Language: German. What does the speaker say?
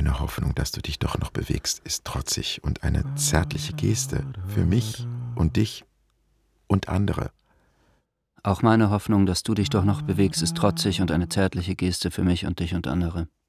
meine Hoffnung, dass du dich doch noch bewegst, ist trotzig und eine zärtliche Geste für mich und dich und andere. Auch meine Hoffnung, dass du dich doch noch bewegst, ist trotzig und eine zärtliche Geste für mich und dich und andere.